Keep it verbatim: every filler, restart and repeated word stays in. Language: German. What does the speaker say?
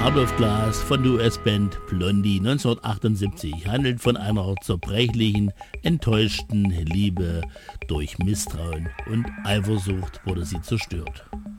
Heart of Glass von der U S-Band Blondie neunzehnhundertachtundsiebzig handelt von einer zerbrechlichen, enttäuschten Liebe. Durch Misstrauen und Eifersucht wurde sie zerstört.